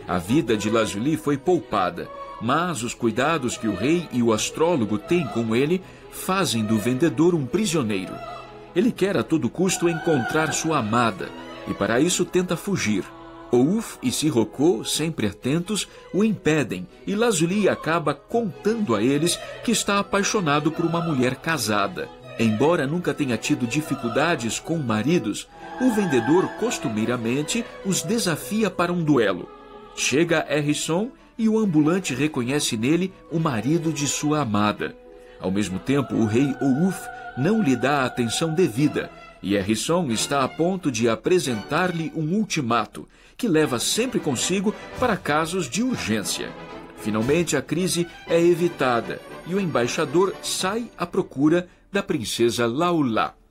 A vida de Lazuli foi poupada, mas os cuidados que o rei e o astrólogo têm com ele fazem do vendedor um prisioneiro. Ele quer a todo custo encontrar sua amada, e para isso tenta fugir. Ouf e Sirocco, sempre atentos, o impedem, e Lazuli acaba contando a eles que está apaixonado por uma mulher casada. Embora nunca tenha tido dificuldades com maridos, o vendedor costumeiramente os desafia para um duelo. Chega Hérisson e o ambulante reconhece nele o marido de sua amada. Ao mesmo tempo, o rei Ouf não lhe dá a atenção devida, e Hérisson está a ponto de apresentar-lhe um ultimato, que leva sempre consigo para casos de urgência. Finalmente, a crise é evitada, e o embaixador sai à procura da princesa Laula.